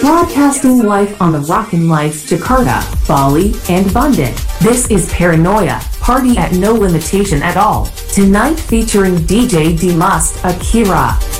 Broadcasting live on the Rockin' Lights Jakarta, Bali, and Bandung. This is Paranoia, party at no limitation at all. Tonight featuring DJ Dimas Akira.